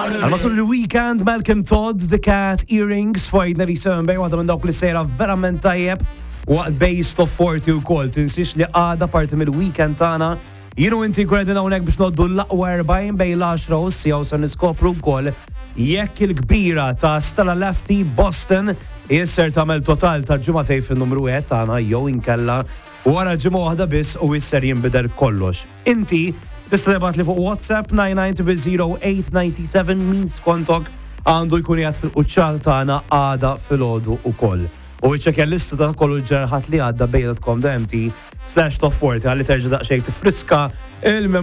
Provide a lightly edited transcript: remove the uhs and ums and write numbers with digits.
Għal-matul il-weekend, Malcolm Todd, The Cat, Earrings, fajna li sembej, għadha minn dawk li sejra verament tajjeb, waqt Base of 40 u kol, tinsix li għada parti mill-weekend tana, jienu inti kredin hawnhekk biex noddu l-laqwa 40 bej l-10 u s-sija u sa niskopru wkoll jekk il-kbira ta' Stella Lefty Boston jisser tagħmel total ta' ġumatej fin-numru 1 tagħna jew inkella wara ġimgħa waħda biss u jisser jinbidel kollox. Inti tista' tibgħat li fuq WhatsApp 9900897 min skontok għandu jkun jgħid fil-quċċata tagħna għada filgħodu ukoll. U iċċekkja l-lista ta' kollu ġerħat li għadda bejn.com.mt/top40 għalli terġa' daqsxejn tifriska il